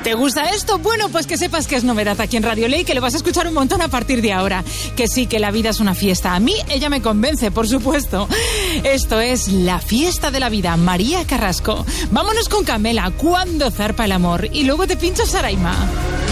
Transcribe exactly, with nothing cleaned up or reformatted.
¿Te gusta esto? Bueno, pues que sepas que es novedad aquí en Radio Ley, que lo vas a escuchar un montón a partir de ahora. Que sí, que la vida es una fiesta. A mí ella me convence, por supuesto. Esto es La Fiesta de la Vida, María Carrasco. Vámonos con Camela, ¿Cuándo zarpa el amor? Y luego te pincho Saraima.